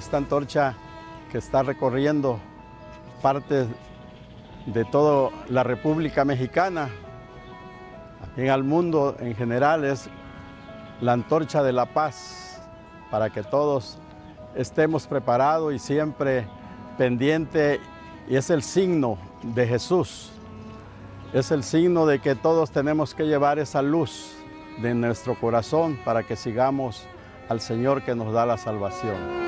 esta antorcha que está recorriendo partes de toda la República Mexicana, en el mundo en general, es la antorcha de la paz, para que todos estemos preparados y siempre pendientes, y es el signo de Jesús, es el signo de que todos tenemos que llevar esa luz de nuestro corazón para que sigamos al Señor que nos da la salvación.